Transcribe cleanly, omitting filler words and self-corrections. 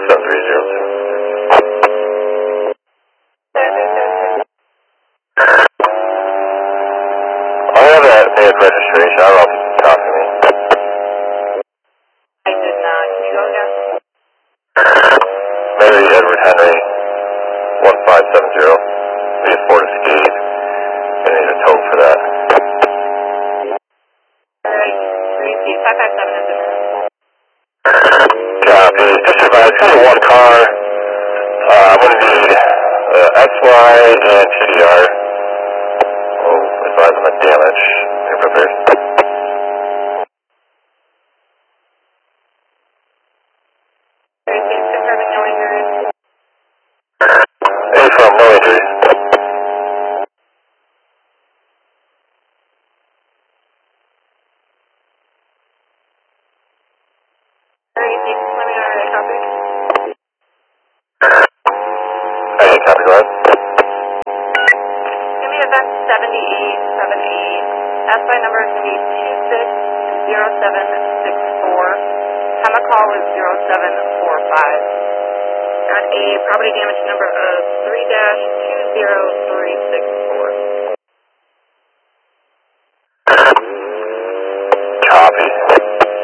I have that mid registration. I don't know if you can copy me. I did not. Can you go again? Mary Edward Henry, 1570. We need Ford Escape. I need a tow for that. Alright, repeat 557 is in there. Copy. Just advise, it's only one car. I'm going to need XY and TDR. Oh, advise on the damage. You're prepared. Repeat, confirming no injuries. Hey, from no injuries. Repeat, let me know your copy. Hey, copy, go ahead. Give me event 7878. SI number is going to be 260764. Hema call is 0745. Got a property damage number of 3-20